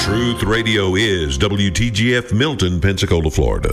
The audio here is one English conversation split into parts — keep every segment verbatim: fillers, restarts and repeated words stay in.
Truth Radio is W T G F Milton, Pensacola, Florida.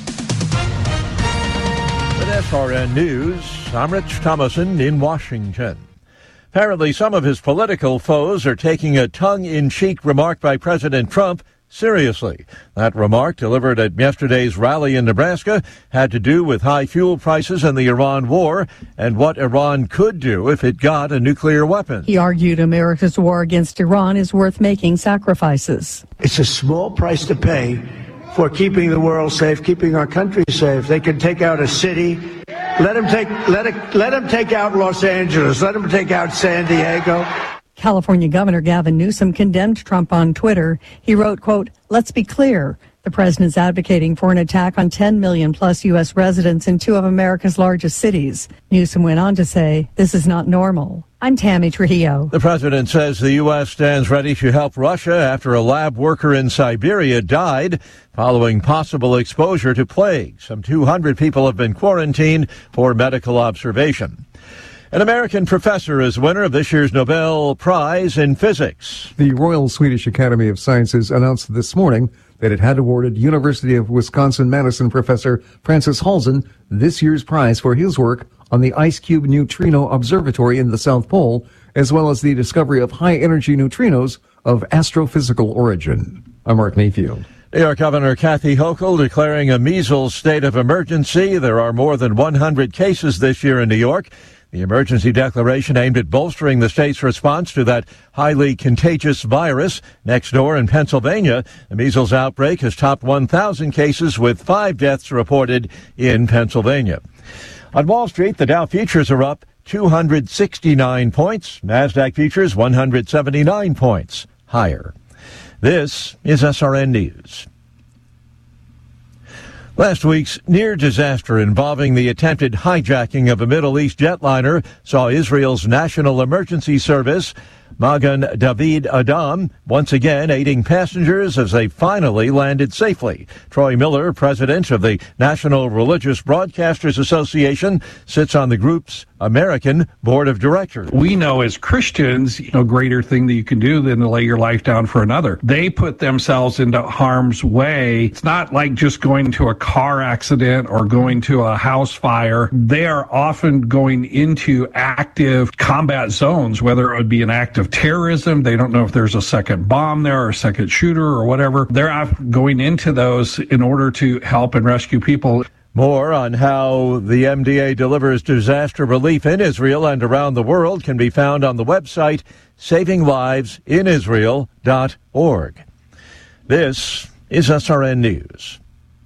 With S R N News, I'm Rich Thomason in Washington. Apparently, some of his political foes are taking a tongue-in-cheek remark by President Trump seriously. That remark, delivered at yesterday's rally in Nebraska, had to do with high fuel prices and the Iran war and what Iran could do if it got a nuclear weapon. He argued America's war against Iran is worth making sacrifices. It's a small price to pay for keeping the world safe, keeping our country safe. They can take out a city. Let them take, let it, let them take out Los Angeles. Let them take out San Diego. California Governor Gavin Newsom condemned Trump on Twitter. He wrote, quote, "Let's be clear. The president's advocating for an attack on ten million plus U S residents in two of America's largest cities." Newsom went on to say, "This is not normal." I'm Tammy Trujillo. The president says the U S stands ready to help Russia after a lab worker in Siberia died following possible exposure to plague. Some two hundred people have been quarantined for medical observation. An American professor is winner of this year's Nobel Prize in Physics. The Royal Swedish Academy of Sciences announced this morning that it had awarded University of Wisconsin-Madison professor Francis Halzen this year's prize for his work on the Ice Cube Neutrino Observatory in the South Pole, as well as the discovery of high-energy neutrinos of astrophysical origin. I'm Mark Mayfield. New York Governor Kathy Hochul declaring a measles state of emergency. There are more than one hundred cases this year in New York. The emergency declaration aimed at bolstering the state's response to that highly contagious virus. Next door in Pennsylvania, the measles outbreak has topped one thousand cases with five deaths reported in Pennsylvania. On Wall Street, the Dow futures are up two hundred sixty-nine points. NASDAQ futures one hundred seventy-nine points higher. This is S R N News. Last week's near disaster involving the attempted hijacking of a Middle East jetliner saw Israel's National Emergency Service, Magen David Adom, once again aiding passengers as they finally landed safely. Troy Miller, president of the National Religious Broadcasters Association, sits on the group's American Board of Directors. We know as Christians, no greater thing that you can do than to lay your life down for another. They put themselves into harm's way. It's not like just going to a car accident or going to a house fire. They are often going into active combat zones, whether it would be an act of terrorism. They don't know if there's a second bomb there or a second shooter or whatever. They're going into those in order to help and rescue people. More on how the M D A delivers disaster relief in Israel and around the world can be found on the website saving lives in israel dot org. This is S R N News.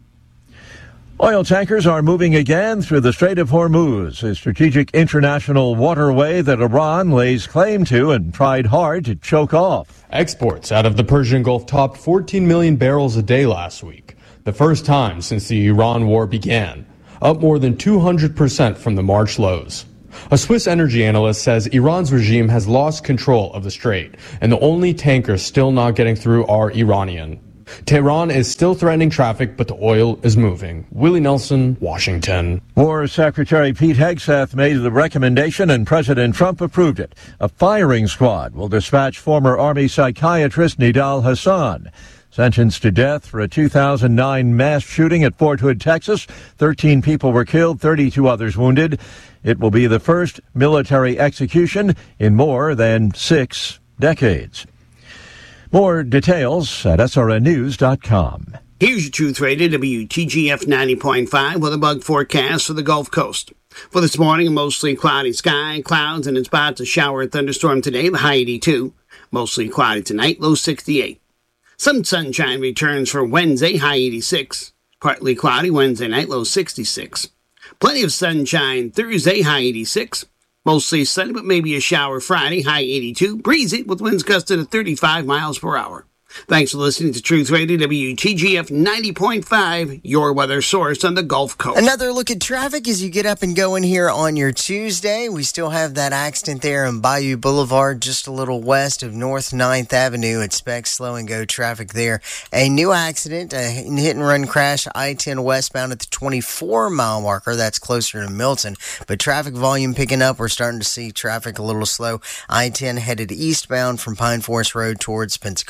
Oil tankers are moving again through the Strait of Hormuz, a strategic international waterway that Iran lays claim to and tried hard to choke off. Exports out of the Persian Gulf topped fourteen million barrels a day last week, the first time since the Iran war began, up more than two hundred percent from the March lows. A Swiss energy analyst says Iran's regime has lost control of the strait, and the only tankers still not getting through are Iranian. Tehran is still threatening traffic, but the oil is moving. Willie Nelson, Washington. War Secretary Pete Hegseth made the recommendation and President Trump approved it. A firing squad will dispatch former Army psychiatrist Nidal Hassan, sentenced to death for a two thousand nine mass shooting at Fort Hood, Texas. thirteen people were killed, thirty-two others wounded. It will be the first military execution in more than six decades. More details at S R N news dot com. Here's your Truth Radio, W T G F ninety point five, with a bug forecast for the Gulf Coast. For this morning, a mostly cloudy sky, clouds and in spots a shower and thunderstorm today, the high eighty-two. Mostly cloudy tonight, low sixty-eight. Some sunshine returns for Wednesday, high eighty-six. Partly cloudy Wednesday night, low sixty-six. Plenty of sunshine Thursday, high eighty-six. Mostly sunny, but maybe a shower Friday, high eighty-two. Breezy with winds gusted at thirty-five miles per hour. Thanks for listening to Truth Radio, W T G F ninety point five, your weather source on the Gulf Coast. Another look at traffic as you get up and going here on your Tuesday. We still have that accident there on Bayou Boulevard, just a little west of North ninth Avenue. Expect slow and go traffic there. A new accident, a hit and run crash, I ten westbound at the twenty-four mile marker. That's closer to Milton. But traffic volume picking up. We're starting to see traffic a little slow. I ten headed eastbound from Pine Forest Road towards Pensacola Boulevard.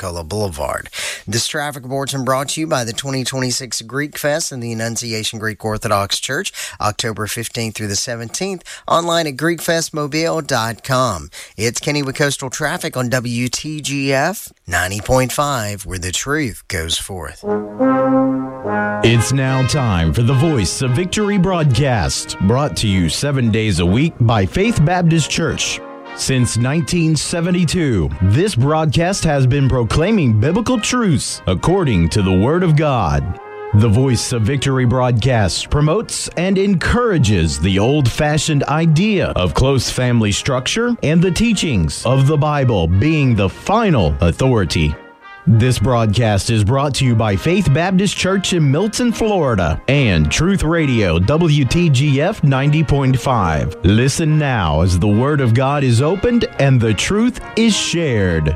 Boulevard. This traffic bulletin brought to you by the twenty twenty-six Greek Fest and the Annunciation Greek Orthodox Church, October fifteenth through the seventeenth, online at greek fest mobile dot com. It's Kenny with Coastal Traffic on W T G F ninety point five, where the truth goes forth. It's now time for the Voice of Victory broadcast, brought to you seven days a week by Faith Baptist Church. Since nineteen seventy-two, this broadcast has been proclaiming biblical truths according to the Word of God. The Voice of Victory broadcast promotes and encourages the old-fashioned idea of close family structure and the teachings of the Bible being the final authority. This broadcast is brought to you by Faith Baptist Church in Milton, Florida, and Truth Radio W T G F ninety point five. Listen now as the Word of God is opened and the truth is shared.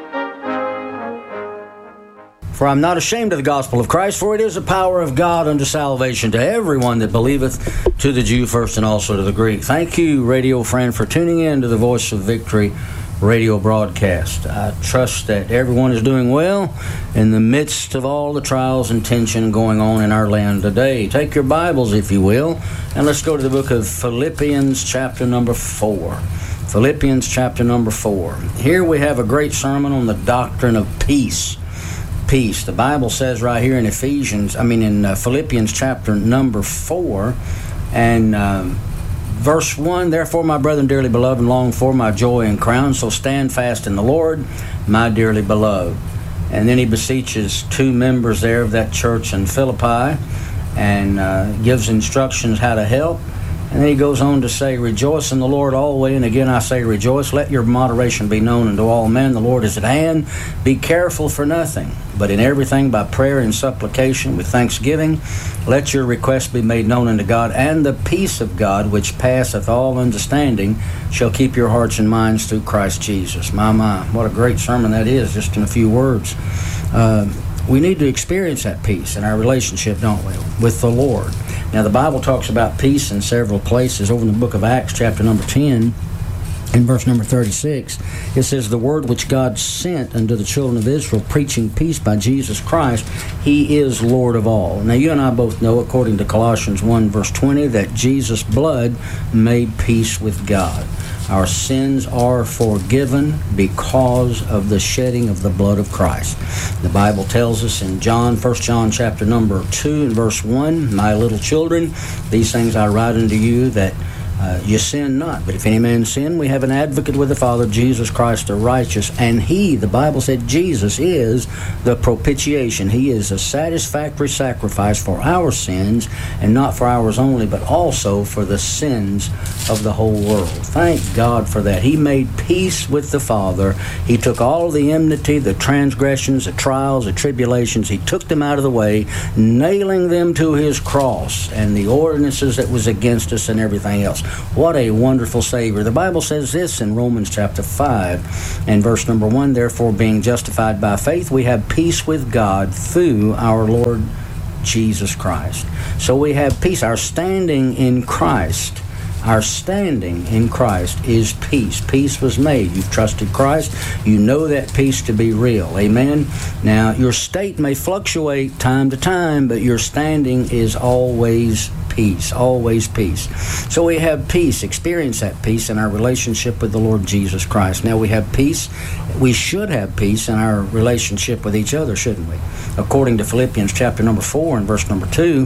For I am not ashamed of the gospel of Christ, for it is the power of God unto salvation to everyone that believeth, to the Jew first and also to the Greek. Thank you, radio friend, for tuning in to the Voice of Victory radio broadcast. I trust that everyone is doing well in the midst of all the trials and tension going on in our land today. Take your Bibles, if you will, and let's go to the book of Philippians, chapter number four. Philippians, chapter number four. Here we have a great sermon on the doctrine of peace. Peace. The Bible says right here in Ephesians, I mean in uh, Philippians, chapter number four, and um, verse one, therefore, my brethren, dearly beloved, and long for my joy and crown, so stand fast in the Lord, my dearly beloved. And then he beseeches two members there of that church in Philippi and uh, gives instructions how to help. And then he goes on to say, rejoice in the Lord always, and again I say rejoice. Let your moderation be known unto all men. The Lord is at hand. Be careful for nothing, but in everything by prayer and supplication with thanksgiving, let your requests be made known unto God, and the peace of God, which passeth all understanding, shall keep your hearts and minds through Christ Jesus. My, my, what a great sermon that is, just in a few words. Uh, we need to experience that peace in our relationship, don't we, with the Lord. Now, the Bible talks about peace in several places. Over in the book of Acts, chapter number ten, in verse number thirty-six, it says, the word which God sent unto the children of Israel, preaching peace by Jesus Christ, he is Lord of all. Now, you and I both know, according to Colossians one, verse twenty, that Jesus' blood made peace with God. Our sins are forgiven because of the shedding of the blood of Christ. The Bible tells us in John, First John chapter number two and verse one, my little children, these things I write unto you that Uh, you sin not. But if any man sin, we have an advocate with the Father, Jesus Christ the righteous. And he, the Bible said, Jesus is the propitiation. He is a satisfactory sacrifice for our sins, and not for ours only, but also for the sins of the whole world. Thank God for that. He made peace with the Father. He took all the enmity, the transgressions, the trials, the tribulations. He took them out of the way, nailing them to his cross and the ordinances that was against us and everything else. What a wonderful Savior. The Bible says this in Romans chapter five and verse number one, therefore being justified by faith, we have peace with God through our Lord Jesus Christ. So we have peace. Our standing in Christ, our standing in Christ is peace. Peace was made. You've trusted Christ. You know that peace to be real. Amen? Now, your state may fluctuate time to time, but your standing is always peace, always peace. So we have peace, experience that peace in our relationship with the Lord Jesus Christ. Now we have peace, we should have peace in our relationship with each other, shouldn't we? According to Philippians chapter number four and verse number two,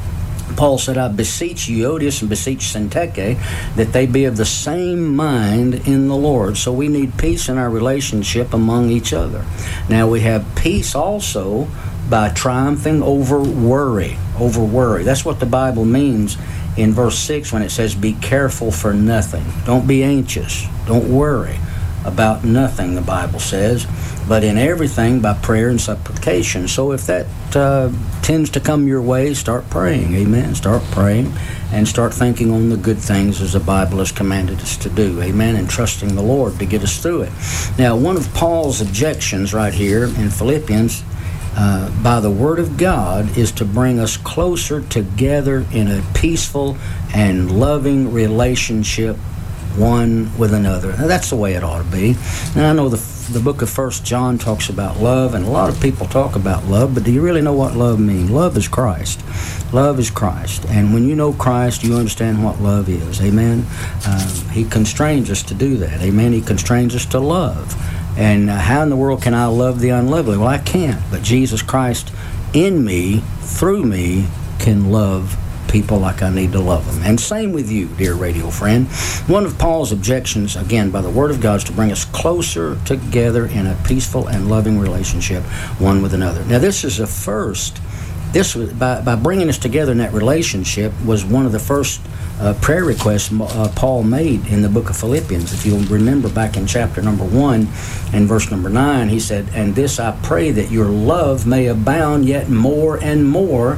Paul said, I beseech Euodias and beseech Syntyche that they be of the same mind in the Lord. So we need peace in our relationship among each other. Now we have peace also by triumphing over worry, over worry. That's what the Bible means in verse six when it says, be careful for nothing. Don't be anxious. Don't worry about nothing, the Bible says, but in everything by prayer and supplication. So if that uh, tends to come your way, start praying, amen? Start praying and start thinking on the good things as the Bible has commanded us to do, amen? And trusting the Lord to get us through it. Now, one of Paul's objections right here in Philippians Uh, by the Word of God is to bring us closer together in a peaceful and loving relationship one with another. Now, that's the way it ought to be. Now, I know the the book of First John talks about love, and a lot of people talk about love, but do you really know what love means? Love is Christ. Love is Christ. And when you know Christ, you understand what love is. Amen? Uh, he constrains us to do that. Amen? He constrains us to love. And uh, how in the world can I love the unlovely? Well, I can't. But Jesus Christ in me, through me, can love people like I need to love them. And same with you, dear radio friend. One of Paul's objections, again, by the Word of God, is to bring us closer together in a peaceful and loving relationship one with another. Now, this is a first. This was, by, by bringing us together in that relationship was one of the first uh, prayer requests uh, Paul made in the book of Philippians. If you'll remember back in chapter number one and verse number nine, he said, "And this I pray, that your love may abound yet more and more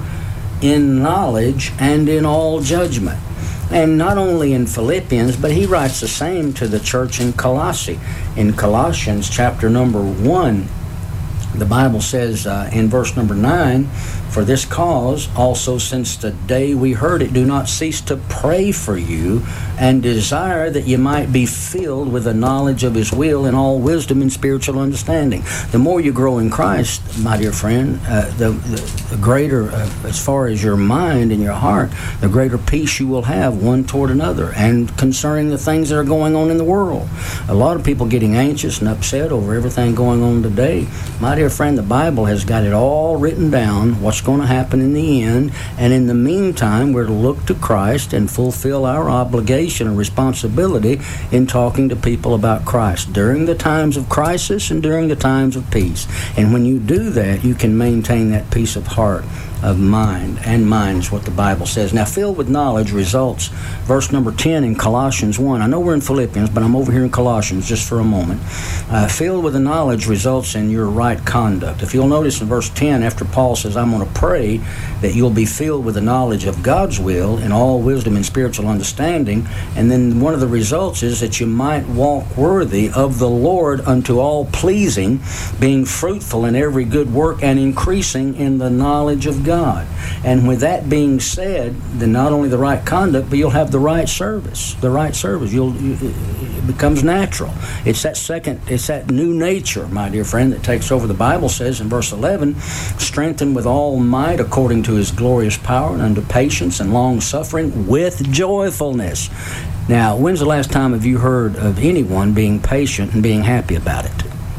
in knowledge and in all judgment." And not only in Philippians, but he writes the same to the church in Colossae. In Colossians chapter number one, the Bible says uh, in verse number nine, "For this cause also since the day we heard it, do not cease to pray for you, and desire that you might be filled with the knowledge of his will in all wisdom and spiritual understanding." The more you grow in Christ, my dear friend, uh, the, the, the greater, uh, as far as your mind and your heart, the greater peace you will have one toward another, and concerning the things that are going on in the world. A lot of people getting anxious and upset over everything going on today. My dear friend, the Bible has got it all written down, what's going to happen in the end, and in the meantime, we're to look to Christ and fulfill our obligation and responsibility in talking to people about Christ during the times of crisis and during the times of peace. And when you do that, you can maintain that peace of heart, of mind, and mind is what the Bible says. Now, filled with knowledge results, verse number ten in Colossians one. I know we're in Philippians, but I'm over here in Colossians just for a moment. Uh, filled with the knowledge results in your right conduct. If you'll notice in verse ten, after Paul says, "I'm going to pray that you'll be filled with the knowledge of God's will in all wisdom and spiritual understanding," and then one of the results is that you might walk worthy of the Lord unto all pleasing, being fruitful in every good work and increasing in the knowledge of God. God. And with that being said, then not only the right conduct, but you'll have the right service. The right service. You'll you, it becomes natural. It's that second, it's that new nature, my dear friend, that takes over. The Bible says in verse eleven, "Strengthened with all might according to his glorious power, and unto patience and long suffering with joyfulness." Now, when's the last time have you heard of anyone being patient and being happy about it?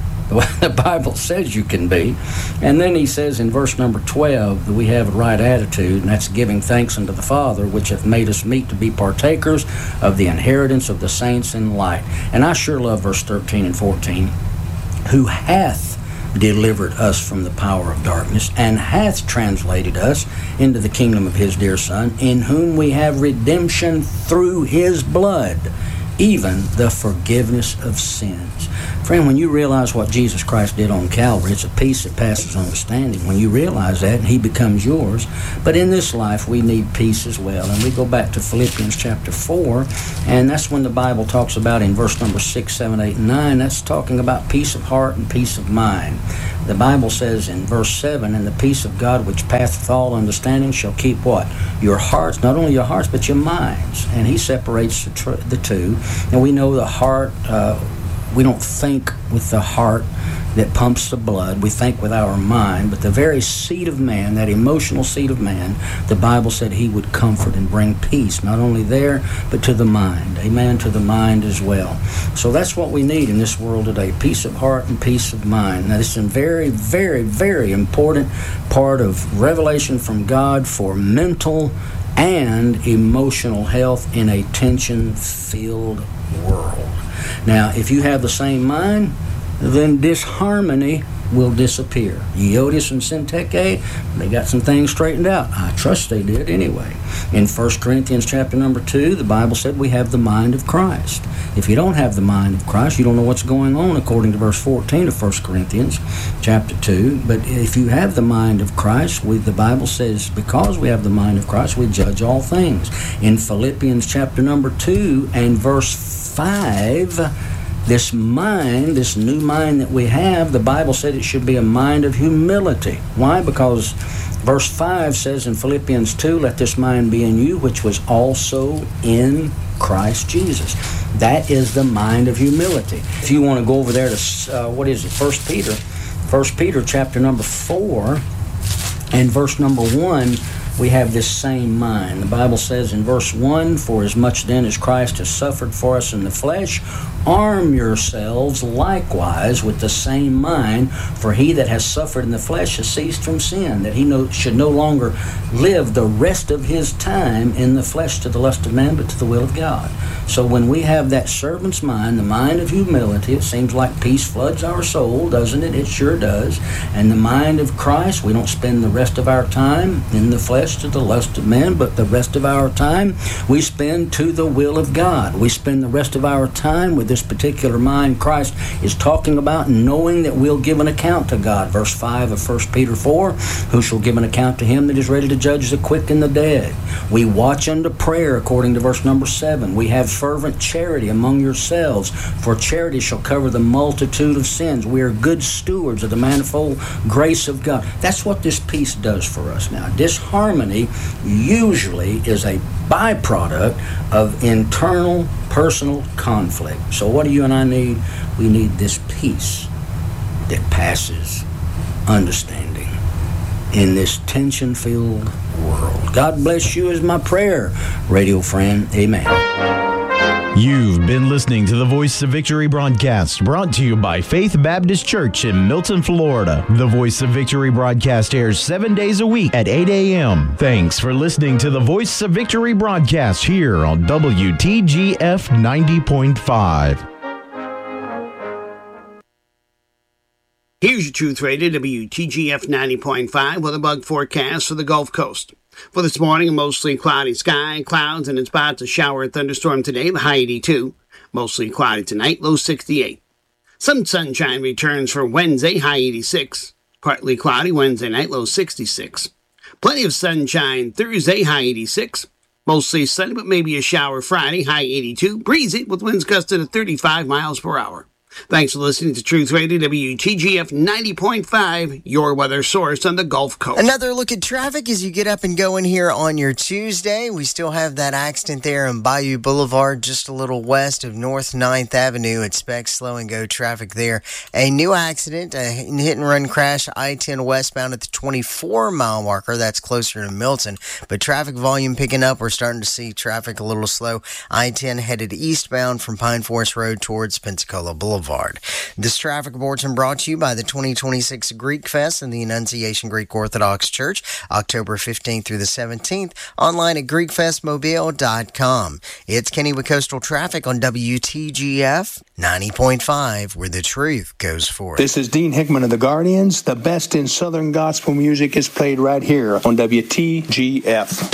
The Bible says you can be. And then he says in verse number twelve that we have a right attitude, and that's giving thanks unto the Father, which hath made us meet to be partakers of the inheritance of the saints in light. And I sure love verse thirteen and fourteen. "Who hath delivered us from the power of darkness, and hath translated us into the kingdom of his dear Son, in whom we have redemption through his blood, even the forgiveness of sins." Friend, when you realize what Jesus Christ did on Calvary, it's a peace that passes understanding. When you realize that, he becomes yours. But in this life, we need peace as well. And we go back to Philippians chapter four, and that's when the Bible talks about in verse number six, seven, eight, and nine, that's talking about peace of heart and peace of mind. The Bible says in verse seven, "And the peace of God which passeth all understanding shall keep" what? Your hearts, not only your hearts, but your minds. And he separates the, tr- the two. And we know the heart, uh, we don't think with the heart that pumps the blood. We think with our mind. But the very seed of man, that emotional seed of man, the Bible said he would comfort and bring peace, not only there, but to the mind. Amen, to the mind as well. So that's what we need in this world today, peace of heart and peace of mind. Now, this is a very, very, very important part of revelation from God for mental and emotional health in a tension-filled world. Now, if you have the same mind, then disharmony will disappear. Euodias and Syntyche, they got some things straightened out. I trust they did anyway. In First Corinthians chapter number two, the Bible said we have the mind of Christ. If you don't have the mind of Christ, you don't know what's going on, according to verse fourteen of First Corinthians chapter two. But if you have the mind of Christ, we, the Bible says, because we have the mind of Christ, we judge all things. In Philippians chapter number two and verse five, this mind, this new mind that we have, the Bible said it should be a mind of humility. Why? Because Verse five says in Philippians two, let this mind be in you, which was also in Christ Jesus. That is the mind of humility. If you want to go over there to, uh, what is it, First Peter, First Peter chapter number four and verse number one, we have this same mind. The Bible says in verse one, for as much then as Christ has suffered for us in the flesh, arm yourselves likewise with the same mind, for he that has suffered in the flesh has ceased from sin, that he no, should no longer live the rest of his time in the flesh to the lust of man, but to the will of God. So when we have that servant's mind, the mind of humility, it seems like peace floods our soul, doesn't it? It sure does. And the mind of Christ, we don't spend the rest of our time in the flesh to the lust of men, but the rest of our time we spend to the will of God. We spend the rest of our time with this particular mind Christ is talking about, knowing that we'll give an account to God. Verse five of First Peter four, who shall give an account to him that is ready to judge the quick and the dead. We watch unto prayer according to verse number seven. We have fervent charity among yourselves, for charity shall cover the multitude of sins. We are good stewards of the manifold grace of God. That's what this peace does for us. Now, disharmony usually is a byproduct of internal personal conflict. So what do you and I need? We need this peace that passes understanding in this tension-filled world. God bless you is my prayer, radio friend. Amen. You've been listening to the Voice of Victory broadcast, brought to you by Faith Baptist Church in Milton, Florida. The Voice of Victory broadcast airs seven days a week at eight a.m. Thanks for listening to the Voice of Victory broadcast here on W T G F ninety point five. Here's your Truth Radio, W T G F ninety point five, with a bug forecast for the Gulf Coast. For this morning, a mostly cloudy sky, clouds, and in spots a shower and thunderstorm today, the high eighty-two. Mostly cloudy tonight, low sixty-eight. Some sunshine returns for Wednesday, high eighty-six. Partly cloudy Wednesday night, low sixty-six. Plenty of sunshine Thursday, high eighty-six. Mostly sunny, but maybe a shower Friday, high eighty-two. Breezy with winds gusted at thirty-five miles per hour. Thanks for listening to Truth Radio, W T G F ninety point five, your weather source on the Gulf Coast. Another look at traffic as you get up and going here on your Tuesday. We still have that accident there in Bayou Boulevard, just a little west of North ninth Avenue. Expect slow and go traffic there. A new accident, a hit and run crash, I ten westbound at the twenty-four mile marker. That's closer to Milton. But traffic volume picking up. We're starting to see traffic a little slow. I ten headed eastbound from Pine Forest Road towards Pensacola Boulevard. This traffic bulletin brought to you by the twenty twenty-six Greek Fest in the Annunciation Greek Orthodox Church, October fifteenth through the seventeenth, online at greek fest mobile dot com. It's Kenny with Coastal Traffic on W T G F ninety point five, where the truth goes forth. This is Dean Hickman of the Guardians. The best in Southern gospel music is played right here on W T G F.